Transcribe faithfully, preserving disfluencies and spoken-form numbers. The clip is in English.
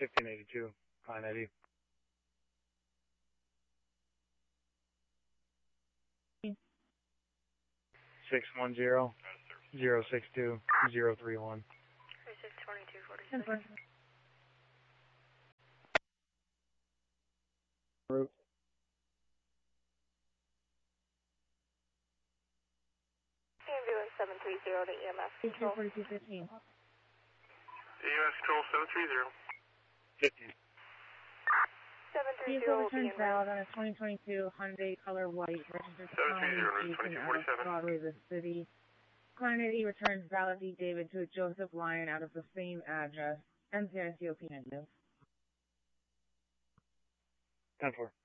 fifteen eighty-two, Klein Eddie. six one zero, zero six two, zero three one. thirty-six twenty-two forty-six. Route. Ambulance seven three zero to E M S control. forty-two fifteen. E M S control seven three zero. fifteen. seven three Vehicle zero will be returns in valid on a twenty twenty-two Hyundai Color White registered to seven three zero, Colony Station out of Broadway, the city. Client I D returns valid D. David to a Joseph Lyon out of the same address. N C I C O P negative. ten four.